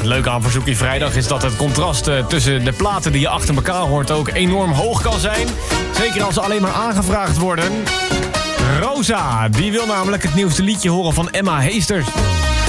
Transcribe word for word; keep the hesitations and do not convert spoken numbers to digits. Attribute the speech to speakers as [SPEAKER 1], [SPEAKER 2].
[SPEAKER 1] leuke aan Verzoekie Vrijdag is dat het contrast uh, tussen de platen die je achter elkaar hoort ook enorm hoog kan zijn. Zeker als ze alleen maar aangevraagd worden. Rosa, die wil namelijk het nieuwste liedje horen van Emma Heesters.